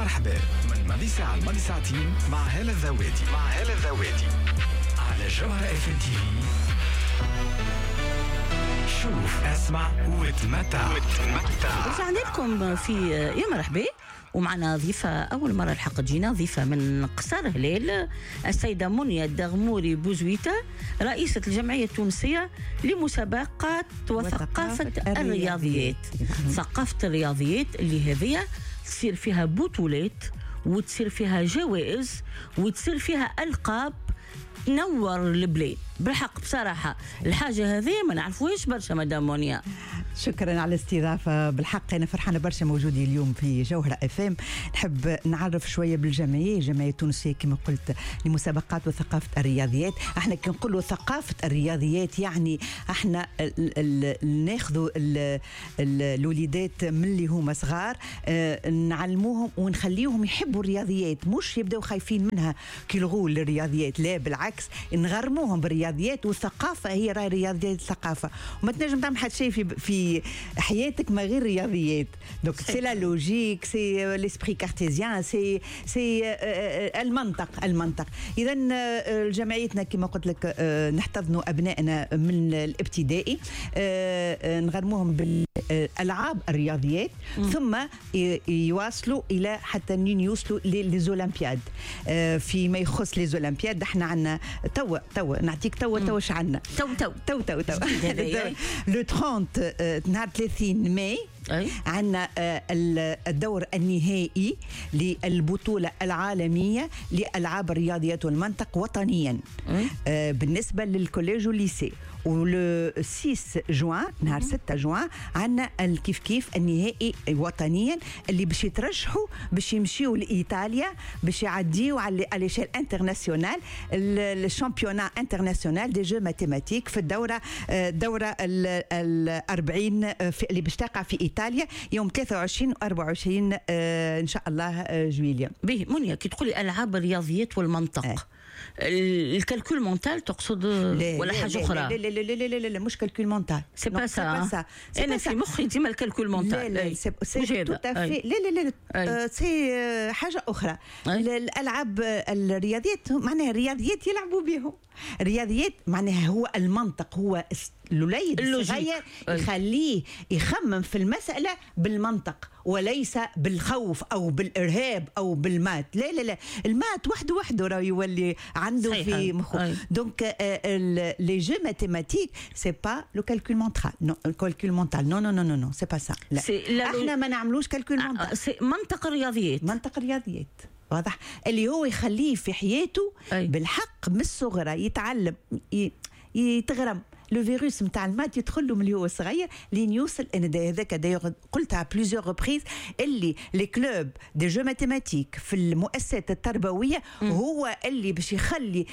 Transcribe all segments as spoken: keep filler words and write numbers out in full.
مرحبا من ماضي ساعة لماضي ساعتين مع هالة الذواتي مع هالة الذواتي على جوهرة اف ام تي في. شوف اسمع وتمتع وتمتع. رجعنا لكم في يا مرحبا ومعنا ضيفة أول مرة الحق تجينا ضيفة من قصر هلال، السيدة منيا الدغموري بوزويتة، رئيسة الجمعية التونسية لمسابقات وثقافة الرياضيات. ثقافة الرياضيات اللي هذه تصير فيها بطولات وتصير فيها جوائز وتصير فيها ألقاب تنور البلاد. بالحق بصراحة الحاجة هذه ما نعرفوهاش برشا مدام منيا. شكرا على الاستضافة. بالحق أنا فرحانة برشا موجودي اليوم في جوهرة اف ام. نحب نعرف شوية بالجمعية الجمعية التونسية كما قلت لمسابقات وثقافة الرياضيات. احنا كي نقولوا ثقافة الرياضيات يعني احنا ناخذوا الوليدات من اللي هما صغار، اه نعلموهم ونخليهم يحبوا الرياضيات، مش يبداو خايفين منها كي الغول للرياضيات، لا بالعكس نغرموهم بالرياضيات. والثقافة هي راي رياضيات ثقافة، وما تنجم تعمل حتى شيء في في حياتك ما غير رياضيات. دونك سي لا لوجيك، سي ليسبري كارتيزيان، سي سي المنطق المنطق اذا جمعيتنا كما قلت لك نحتضنوا ابنائنا من الابتدائي، نغرموهم بالالعاب الرياضيات ثم يواصلوا الى حتى يوصلوا للزولمبياد. فيما يخص للزولمبياد احنا عندنا تو تو نعطيك تو تو اش عندنا تو تو تو تو تو لو ثلاثين نهار ثلاثين ماي عندنا الدور النهائي للبطولة العالمية لألعاب الرياضيات والمنطق وطنيا بالنسبة للكوليج والليسي. ولو ستة جوان نهار ستة جوان عندنا الكيف كيف النهائي وطنيا اللي باش يترشحوا باش يمشيوا لإيطاليا باش يعديوا على ليشيل انترناسيونال الشامبيونا انترناسيونال دي جو ماتيماتيك في الدورة الدورة الأربعين اللي باش تقع في إيطاليا يوم ثلاثة وعشرين و أربعة وعشرين آه إن شاء الله جويليا. به منيا كي تقولي ألعاب الرياضيات والمنطق آه. الكالكول مونتال تقصد ولا حاجة أخرى؟ لا لا لا لا لا لا مش كالكول مونتال، سي با سا. أنا في مخي ديما الكالكول مونتال. لا لا سي تو افي لا لا لا سي حاجة أخرى. الألعاب الرياضيات معناها الرياضيات يلعبوا بهم. الرياضيات معناها هو المنطق، هو الوليد الصغير يخليه يخمم في المسألة بالمنطق وليس بالخوف أو بالإرهاب أو بالمات. لا لا لا المات وحده وحده راه يولي عنده في مخه. دونك لي جو ماتيماتيك سي با لو كالكول مونتال، نو الكالكول مونتال نو نو نو نو سي با سا. لا احنا ما نعملوش كالكول مونتال، سي منطق الرياضيات. منطق الرياضيات واضح اللي هو يخليه في حياته أي. بالحق من الصغرى يتعلم يتغرم لو فيروس نتاع المات يدخل له من اللي هو صغير لين يوصل. انا هذاك دايوغ قلتها بليزيور ريبريز اللي لي كلوب دي جو ماتيماتيك في المؤسسات التربويه م. هو اللي باش يخلي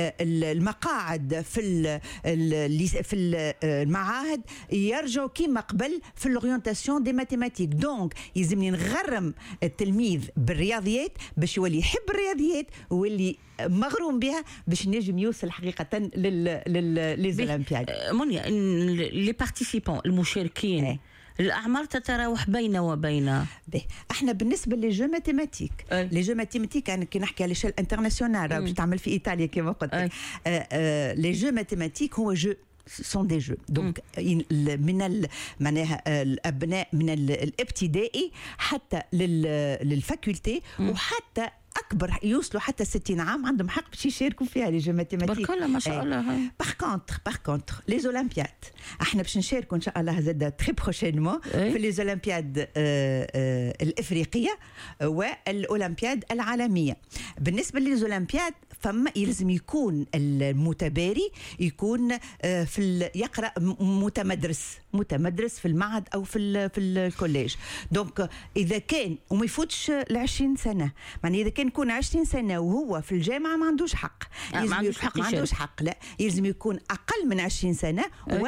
المقاعد في في المعاهد يرجعوا كيما قبل في الاورينتاسيون دي ماتيماتيك. دونك يلزمني نغرم التلميذ بالرياضيات باش يولي يحب الرياضيات واللي مغروم بها باش نجم يوصل حقيقه للأولمبياد. منيا لي بارتيسيبون المشاركين ايه. الأعمار تتراوح بين وبين به. احنا بالنسبه لي جو ماتيماتيك ايه. لي جو ماتيماتيك انا كي نحكي على شيل انترناسيونال باش تعمل في ايطاليا كما قلت لك ايه. لي جو ماتيماتيك هو جو سون دي جو دونك من معناها الابناء من الابتدائي حتى للفاكولتي وحتى اكبر يوصلوا حتى ستين عام عندهم حق باش يشاركوا فيها لي جو ماتيماتيك. برك ما شاء الله. باغ كونتر باغ كونتر لي زولمبياد احنا باش نشاركوا ان شاء الله زاد تري بروشينمون في لي زولمبياد الافريقيه والاولمبياد العالميه. بالنسبه لي زولمبياد فما يلزم يكون المتباري يكون في يقرا متمدرس متمدرس في المعهد او في في الكوليج. دونك اذا كان وما يفوتش ل عشرين سنه، يعني اذا كان يكون عشرين سنه وهو في الجامعه ما عندوش حق. ما عندوش حق ما عندوش حق لا يلزم يكون اقل من عشرين سنه و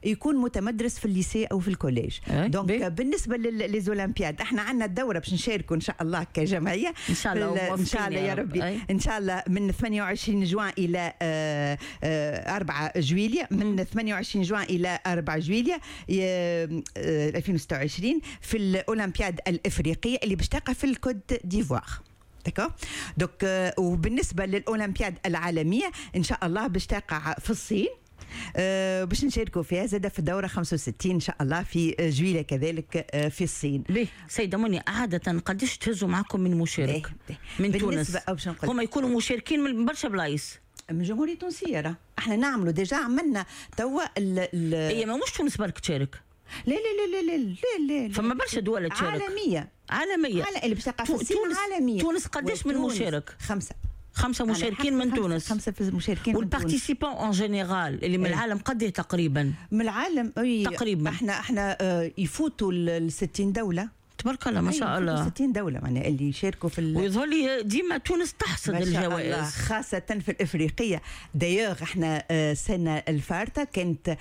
يكون متمدرس في الليسي او في الكوليج. دونك بي. بالنسبه للزولمبياد احنا عندنا الدوره باش نشاركوا ان شاء الله كجمعيه ان شاء الله ان شاء الله يا ربي أي. ان شاء الله من ثمانية وعشرين جوان الى آه آه أربعة جويلية، من ثمانية وعشرين جوان الى أربعة جويلية آه ألفين وستة وعشرين في الاولمبياد الافريقيه اللي باش تقع في الكوت ديفوار. دكا دوك. وبالنسبه للاولمبياد العالميه ان شاء الله باش تقع في الصين، أه باش نشاركوا فيها زاده في الدوره خمسة وستين ان شاء الله في جويلة كذلك أه في الصين. ليه سيده منيا عاده قداش تهزوا معكم من مشارك بيه. من تونس؟ هما يكونوا مشاركين من برشا بلايص من الجمهوريه التونسيه. راه احنا نعملوا ديجا عملنا توا هي ماهوش تونس برك تشارك. لا لا لا لا لا لا فما برشا دول تشارك عالميه عالميه عالم اللي باش تقع في الصين عالميه. تونس قداش من مشارك؟ خمسه خمسة مشاركين من تونس. خمسة مشاركين. والبارتيسيبون اون جينيرال اللي من ايه. العالم قد تقريبا؟ من العالم اي تقريبا احنا احنا اه يفوتوا ال ستين دوله تبارك الله ما شاء الله. ستين دوله معناها اللي يشاركوا في ال... ويظهر لي ديما تونس تحصد الجوائز خاصه في الافريقيه. دايوغ احنا السنه الفارطه كانت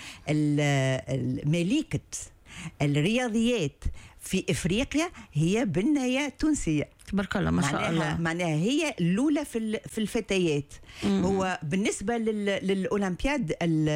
ملكه الرياضيات في افريقيا هي بنايه تونسيه تبارك الله ما شاء الله. معناها هي الاولى في في الفتيات. مم. هو بالنسبه للاولمبياد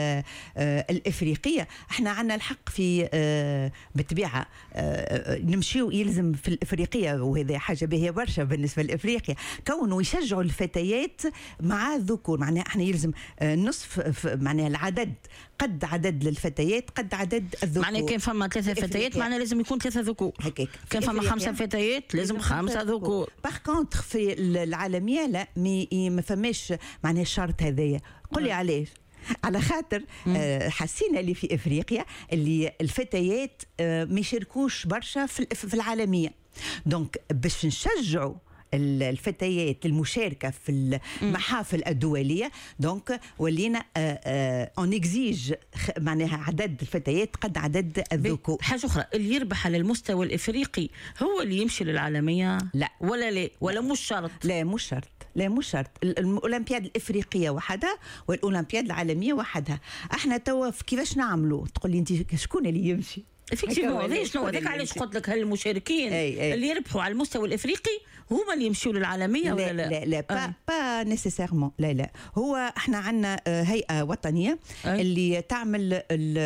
الافريقيه احنا عندنا الحق في بالطبيعه نمشيو يلزم في الافريقيه، وهذا حاجه باهيه برشا بالنسبه لافريقيا كونه يشجعوا الفتيات مع الذكور. معناها احنا يلزم نصف معناها العدد قد عدد للفتيات قد عدد الذكور. معناها كان فما ثلاثه فتيات معناها لازم يكون ثلاثه ذكور. هكاك. كان فما خمسه فتيات لازم خمسه ذكور. باغ كونتر في العالميه لا مي ما فماش معناها الشرط هذايا. قل لي علاش؟ على خاطر آه حسينا اللي في افريقيا اللي الفتيات آه ما يشاركوش برشا في, في العالميه. دونك باش نشجعوا الفتيات المشاركه في المحافل الدوليه دونك ولينا اون اكزيج معناها عدد الفتيات قد عدد الذكور. حاجه اخرى اللي يربح على المستوى الافريقي هو اللي يمشي للعالميه؟ لا ولا لا ولا مش شرط؟ لا مش شرط لا مش شرط. الاولمبياد الافريقيه وحدها والاولمبياد العالميه وحدها. احنا توا كيفاش نعملوا؟ تقول لي انت شكون اللي يمشي؟ افكتيفون هذا شنو هذاك علاش قلت لك هالمشاركين أي أي. اللي يربحوا على المستوى الافريقي هما اللي يمشيوا للعالميه ولا لا؟ لا لا با با نيسيسيرمون لا لا. هو احنا عندنا هيئه وطنيه أي. اللي تعمل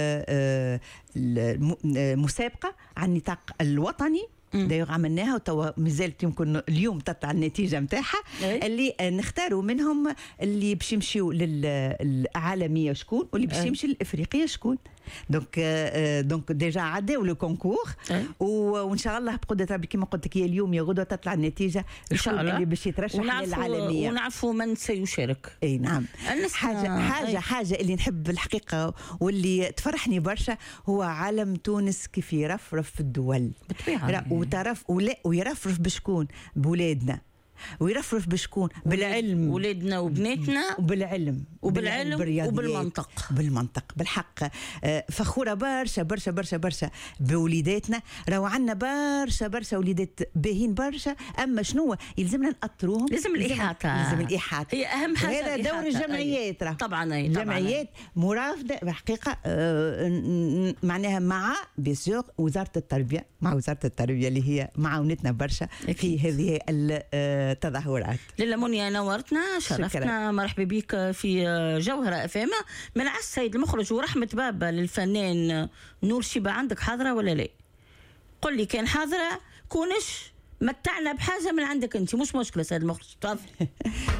المسابقه على النطاق الوطني. دايوغ عملناها وتوا مازالت يمكن اليوم تطلع النتيجه نتاعها اللي نختاروا منهم اللي باش يمشيوا للعالميه شكون واللي باش يمشي للافريقيه شكون. دونك دونك ديجا عداو لو كونكور وان شاء الله بقدره ربي كما قلت لك هي اليوم يا غدوه تطلع النتيجه ان شاء الله اللي باش يترشح للعالميه ونعرفوا من سيشارك. اي نعم. حاجه حاجه أي. حاجه اللي نحب الحقيقه واللي تفرحني برشا هو علم تونس كيف يرفرف في الدول بالطبيعه وترف ولا ويرفرف بشكون؟ بولادنا ويرفرف بشكون؟ بالعلم. ولادنا وبناتنا وبالعلم وبالعلم وبالمنطق بالمنطق بالحق. فخوره برشا برشا برشا برشا بوليداتنا. راهو عندنا برشا برشا وليدات باهين برشا اما شنو يلزمنا نأطروهم؟ لازم الاحاطه. لازم الاحاطه هي اهم حاجه. هذا دور الجمعيات. راه طبعا اي جمعيات مرافده بالحقيقه آه معناها مع بيسيور وزاره التربيه مع وزاره التربيه اللي هي معاونتنا برشا في هذه التظاهرات. ليلى منيا نورتنا شرفتنا. شكرا. مرحبا بك في جوهرة اف ام من على السيد المخرج ورحمه بابا للفنان نور شيبه. عندك حاضره ولا لا؟ قل لي كان حاضره كونش متعنا بحاجه من عندك انت مش مشكله سيد المخرج تفضل.